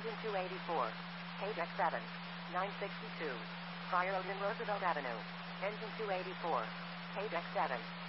Engine 284. Page X7. 962. Friar Odin Roosevelt Avenue. Engine 284. Page X7.